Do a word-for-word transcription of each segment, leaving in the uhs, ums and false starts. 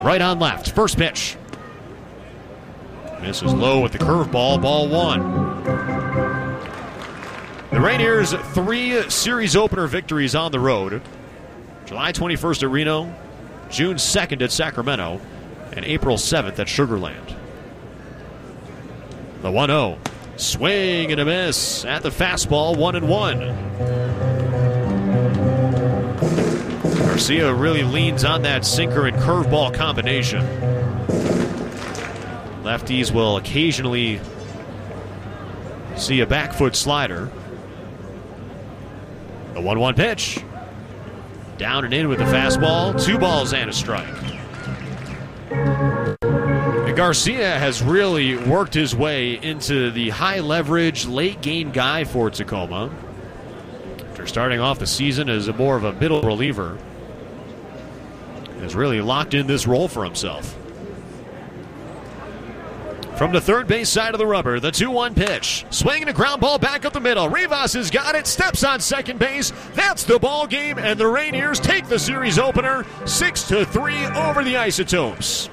Right on left. First pitch. Misses low with the curveball. Ball one. The Rainiers, three series opener victories on the road. July twenty-first at Reno, June second at Sacramento, and April seventh at Sugar Land. The one oh. Swing and a miss at the fastball, one and one. Garcia really leans on that sinker and curveball combination. Lefties will occasionally see a back foot slider. The one one pitch. Down and in with the fastball. Two balls and a strike. Garcia has really worked his way into the high-leverage, late-game guy for Tacoma. After starting off the season as a more of a middle reliever, has really locked in this role for himself. From the third base side of the rubber, the two one pitch. Swinging a ground ball back up the middle. Rivas has got it, steps on second base. That's the ball game, and the Rainiers take the series opener six to three over the Isotopes.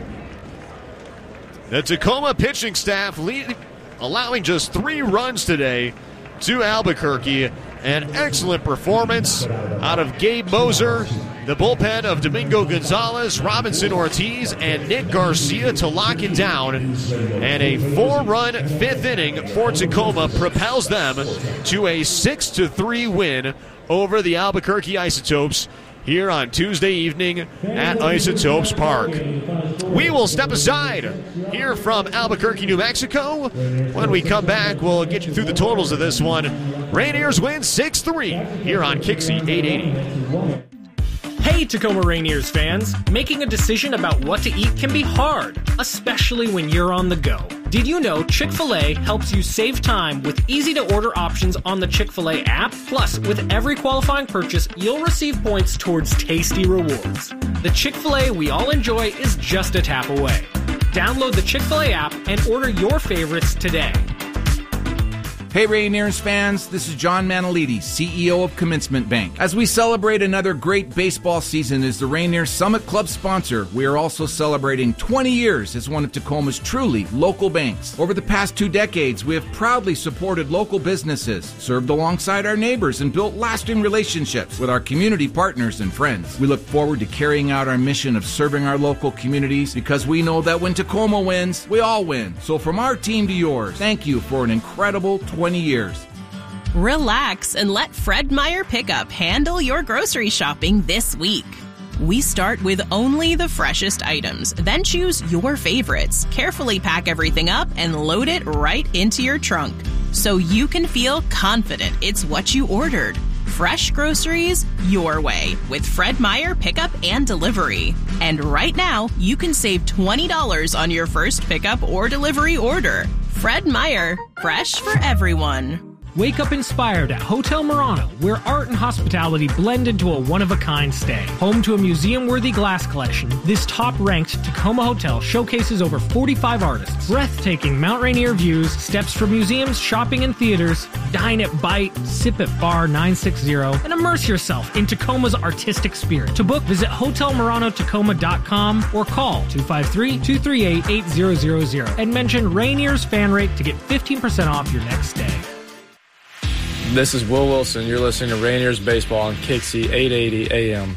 The Tacoma pitching staff lead, allowing just three runs today to Albuquerque. An excellent performance out of Gabe Moser, the bullpen of Domingo Gonzalez, Robinson Ortiz, and Nick Garcia to lock it down. And a four-run fifth inning for Tacoma propels them to a six to three win over the Albuquerque Isotopes here on Tuesday evening at Isotopes Park. We will step aside here from Albuquerque, New Mexico. When we come back, we'll get you through the totals of this one. Rainiers win six three here on Kixie eight eighty. Hey, Tacoma Rainiers fans! Making a decision about what to eat can be hard, especially when you're on the go. Did you know Chick-fil-A helps you save time with easy-to-order options on the Chick-fil-A app? Plus, with every qualifying purchase, you'll receive points towards tasty rewards. The Chick-fil-A we all enjoy is just a tap away. Download the Chick-fil-A app and order your favorites today. Hey Rainiers fans, this is John Manalidi, C E O of Commencement Bank. As we celebrate another great baseball season as the Rainiers Summit Club sponsor, we are also celebrating twenty years as one of Tacoma's truly local banks. Over the past two decades, we have proudly supported local businesses, served alongside our neighbors, and built lasting relationships with our community partners and friends. We look forward to carrying out our mission of serving our local communities because we know that when Tacoma wins, we all win. So from our team to yours, thank you for an incredible twenty years. Relax and let Fred Meyer Pickup handle your grocery shopping this week. We start with only the freshest items, then choose your favorites, carefully pack everything up, and load it right into your trunk so you can feel confident it's what you ordered. Fresh groceries your way with Fred Meyer Pickup and Delivery. And right now, you can save twenty dollars on your first pickup or delivery order. Fred Meyer, fresh for everyone. Wake up inspired at Hotel Murano, where art and hospitality blend into a one-of-a-kind stay. Home to a museum-worthy glass collection, this top-ranked Tacoma hotel showcases over forty-five artists, breathtaking Mount Rainier views, steps from museums, shopping, and theaters. Dine at Bite, sip at Bar nine sixty, and immerse yourself in Tacoma's artistic spirit. To book, visit hotel murano tacoma dot com or call two five three, two three eight, eight zero zero zero and mention Rainier's Fan Rate to get fifteen percent off your next stay. This is Will Wilson. You're listening to Rainiers Baseball on Kixie eight eighty A M.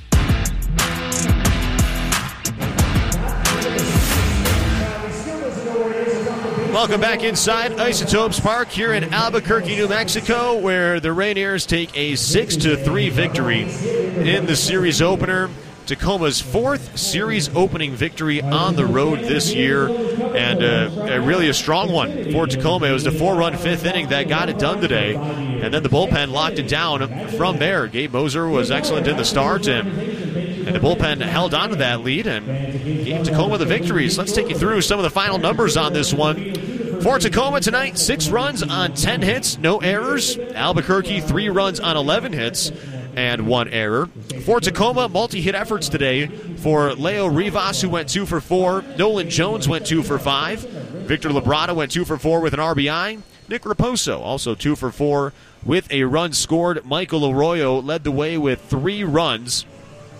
Welcome back inside Isotopes Park here in Albuquerque, New Mexico, where the Rainiers take a six to three victory in the series opener. Tacoma's fourth series opening victory on the road this year, and uh, a really a strong one for Tacoma. It was the four-run fifth inning that got it done today, and then the bullpen locked it down from there. Gabe Moser was excellent in the start, and, and the bullpen held on to that lead and gave Tacoma the victories. Let's take you through some of the final numbers on this one. For Tacoma tonight, six runs on ten hits, no errors. Albuquerque, three runs on eleven hits and one error. For Tacoma, multi-hit efforts today for Leo Rivas, who went two for four. Nolan Jones went two for five. Victor Labrada went two for four with an R B I. Nick Raposo also two for four with a run scored. Michael Arroyo led the way with three runs.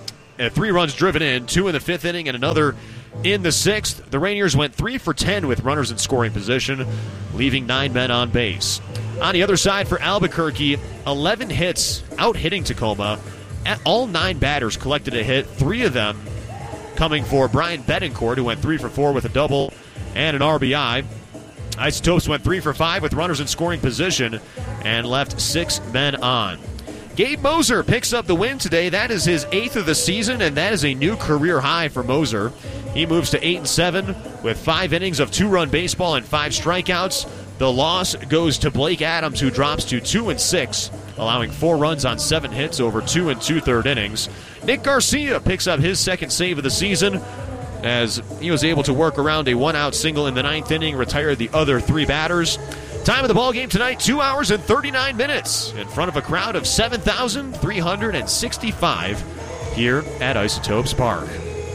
uh, three runs driven in, two in the fifth inning and another in the sixth. The Rainiers went three for ten with runners in scoring position, leaving nine men on base. On the other side for Albuquerque, eleven hits, out-hitting Tacoma. All nine batters collected a hit, three of them coming for Brian Betancourt, who went three for four with a double and an R B I. Isotopes went three for five with runners in scoring position and left six men on. Gabe Moser picks up the win today. That is his eighth of the season, and that is a new career high for Moser. He moves to eight and seven with five innings of two-run baseball and five strikeouts. The loss goes to Blake Adams, who drops to two and six, allowing four runs on seven hits over two and two-third innings. Nick Garcia picks up his second save of the season, as he was able to work around a one-out single in the ninth inning, retire the other three batters. Time of the ball game tonight, two hours and thirty-nine minutes, in front of a crowd of seven thousand three hundred sixty-five here at Isotopes Park.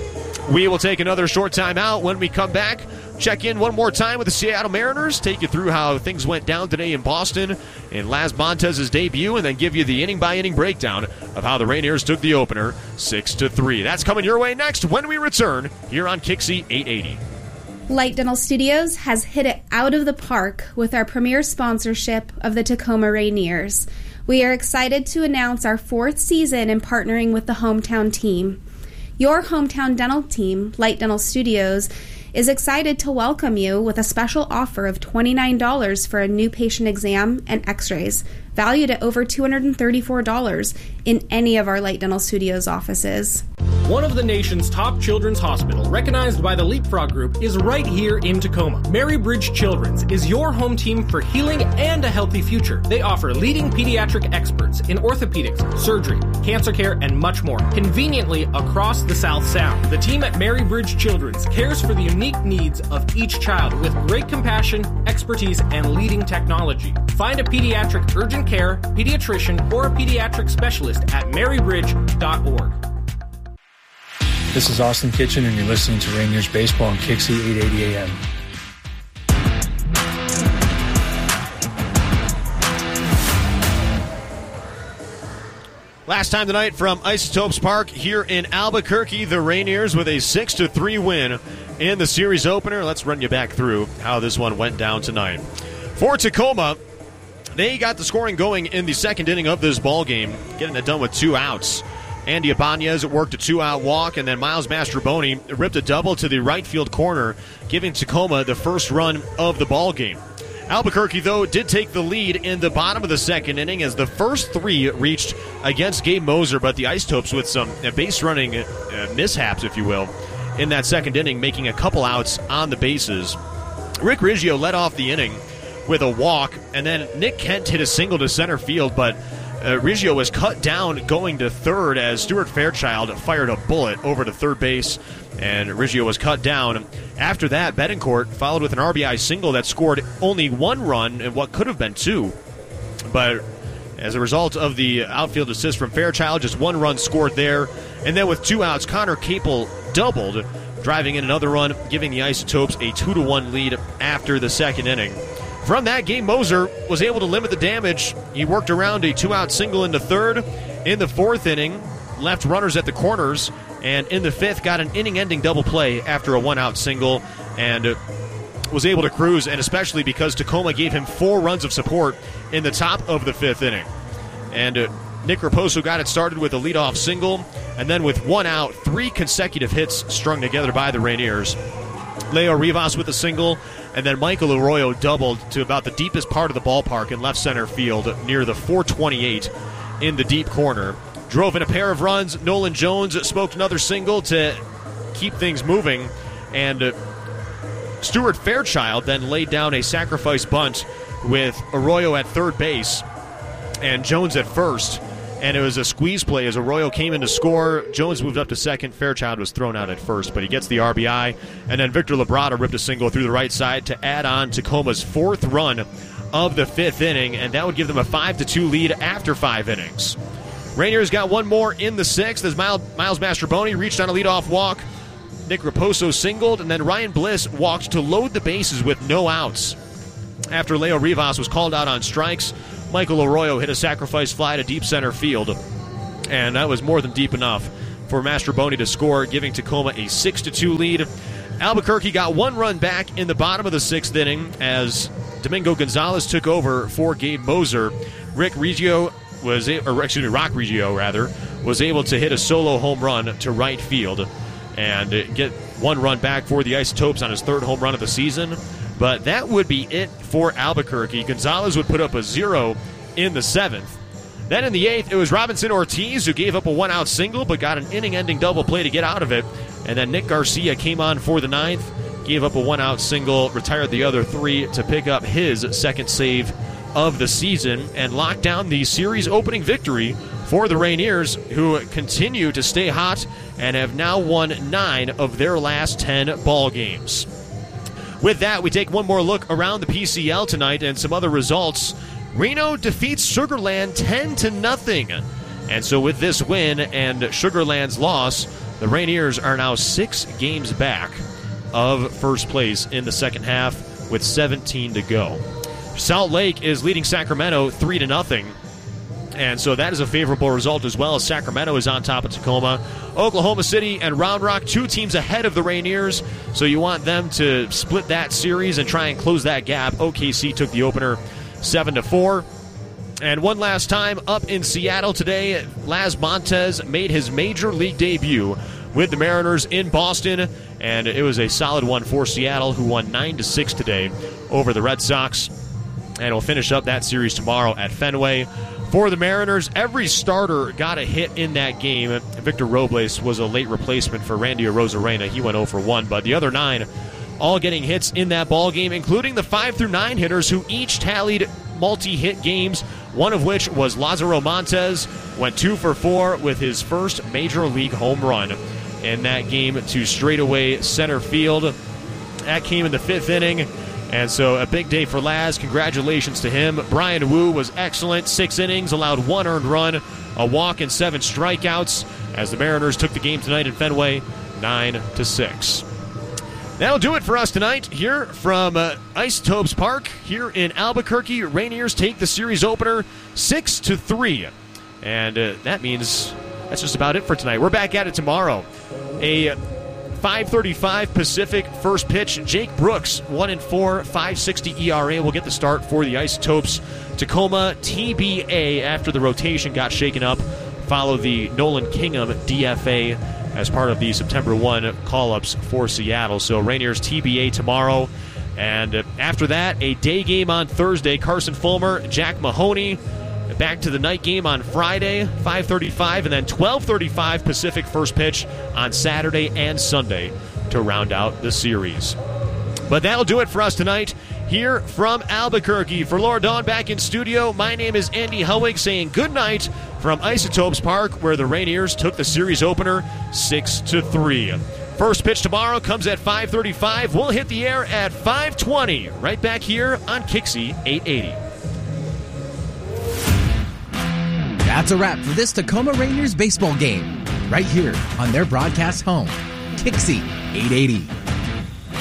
We will take another short time out. When we come back, check in one more time with the Seattle Mariners, take you through how things went down today in Boston in Las Montez's debut, and then give you the inning-by-inning breakdown of how the Rainiers took the opener six to three. That's coming your way next when we return here on Kixie eight eighty. Light Dental Studios has hit it out of the park with our premier sponsorship of the Tacoma Rainiers. We are excited to announce our fourth season in partnering with the hometown team. Your hometown dental team, Light Dental Studios, is excited to welcome you with a special offer of twenty-nine dollars for a new patient exam and x-rays, valued at over two hundred thirty-four dollars in any of our Light Dental Studios offices. One of the nation's top children's hospital, recognized by the Leapfrog Group, is right here in Tacoma. Mary Bridge Children's is your home team for healing and a healthy future. They offer leading pediatric experts in orthopedics, surgery, cancer care, and much more, conveniently across the South Sound. The team at Mary Bridge Children's cares for the unique needs of each child with great compassion, expertise, and leading technology. Find a pediatric urgent care, pediatrician, or a pediatric specialist at mary bridge dot org. This is Austin Kitchen, and you're listening to Rainiers Baseball on Kixie eight eighty A M. Last time tonight from Isotopes Park here in Albuquerque, the Rainiers with a six to three win in the series opener. Let's run you back through how this one went down tonight. For Tacoma, they got the scoring going in the second inning of this ball game, getting it done with two outs. Andy Ibanez worked a two-out walk, and then Miles Mastroboni ripped a double to the right field corner, giving Tacoma the first run of the ball game. Albuquerque, though, did take the lead in the bottom of the second inning as the first three reached against Gabe Moser, but the Isotopes with some base-running uh, mishaps, if you will, in that second inning, making a couple outs on the bases. Rick Riggio led off the inning with a walk, and then Nick Kent hit a single to center field, but Uh, Riggio was cut down going to third as Stuart Fairchild fired a bullet over to third base, and Riggio was cut down. After that, Betancourt followed with an R B I single that scored only one run in what could have been two. But as a result of the outfield assist from Fairchild, just one run scored there. And then with two outs, Connor Capel doubled, driving in another run, giving the Isotopes a two to one lead after the second inning. From that game, Moser was able to limit the damage. He worked around a two-out single into third. In the fourth inning, left runners at the corners, and in the fifth, got an inning-ending double play after a one-out single, and was able to cruise, and especially because Tacoma gave him four runs of support in the top of the fifth inning. And uh, Nick Raposo got it started with a leadoff single, and then with one out, three consecutive hits strung together by the Rainiers. Leo Rivas with a single, and then Michael Arroyo doubled to about the deepest part of the ballpark in left center field near the four twenty-eight in the deep corner. Drove in a pair of runs. Nolan Jones smoked another single to keep things moving, and uh, Stuart Fairchild then laid down a sacrifice bunt with Arroyo at third base and Jones at first. And it was a squeeze play as Arroyo came in to score. Jones moved up to second. Fairchild was thrown out at first, but he gets the R B I. And then Victor Labrada ripped a single through the right side to add on Tacoma's fourth run of the fifth inning, and that would give them a five to two lead after five innings. Rainiers got one more in the sixth as Miles Mastroboni reached on a leadoff walk. Nick Raposo singled, and then Ryan Bliss walked to load the bases with no outs. After Leo Rivas was called out on strikes, Michael Arroyo hit a sacrifice fly to deep center field, and that was more than deep enough for Mastroboni to score, giving Tacoma a six to two lead. Albuquerque got one run back in the bottom of the sixth inning as Domingo Gonzalez took over for Gabe Moser. Rick Reggio was, or excuse me, Rock Reggio rather, was able to hit a solo home run to right field and get one run back for the Isotopes on his third home run of the season. But that would be it for Albuquerque. Gonzalez would put up a zero in the seventh. Then in the eighth, it was Robinson Ortiz who gave up a one-out single but got an inning-ending double play to get out of it. And then Nick Garcia came on for the ninth, gave up a one-out single, retired the other three to pick up his second save of the season and lock down the series opening victory for the Rainiers, who continue to stay hot and have now won nine of their last ten ball games. With that, we take one more look around the P C L tonight and some other results. Reno defeats Sugar Land ten to nothing. And so with this win and Sugar Land's loss, the Rainiers are now six games back of first place in the second half with seventeen to go. Salt Lake is leading Sacramento three to nothing. And so that is a favorable result as well, as Sacramento is on top of Tacoma. Oklahoma City and Round Rock, two teams ahead of the Rainiers, so you want them to split that series and try and close that gap. O K C took the opener seven to four. And one last time up in Seattle today, Laz Montez made his major league debut with the Mariners in Boston, and it was a solid one for Seattle, who won nine to six today over the Red Sox. And we'll finish up that series tomorrow at Fenway. For the Mariners, every starter got a hit in that game. Victor Robles was a late replacement for Randy Arozarena. He went oh for one, but the other nine all getting hits in that ball game, including the five through nine hitters who each tallied multi-hit games, one of which was Lázaro Montes, went two for four with his first major league home run in that game to straightaway center field. That came in the fifth inning. And so a big day for Laz. Congratulations to him. Brian Wu was excellent. Six innings, allowed one earned run, a walk, and seven strikeouts as the Mariners took the game tonight in Fenway, nine to six. That'll do it for us tonight here from uh, Isotopes Park here in Albuquerque. Rainiers take the series opener six to three. And uh, that means that's just about it for tonight. We're back at it tomorrow. A five thirty-five Pacific first pitch. Jake Brooks, one and four, five sixty E R A, will get the start for the Isotopes. Tacoma T B A, after the rotation got shaken up, follow the Nolan Kingham D F A as part of the September first call-ups for Seattle. So Rainiers T B A tomorrow. And after that, a day game on Thursday. Carson Fulmer, Jack Mahoney. Back to the night game on Friday, five thirty-five, and then twelve thirty-five Pacific first pitch on Saturday and Sunday to round out the series. But that'll do it for us tonight here from Albuquerque. For Laura Dawn back in studio, my name is Andy Helwig saying good night from Isotopes Park, where the Rainiers took the series opener six to three. First pitch tomorrow comes at five thirty-five. We'll hit the air at five twenty, right back here on Kixie eight eighty. That's a wrap for this Tacoma Rainiers baseball game, right here on their broadcast home, Kixie eight eighty.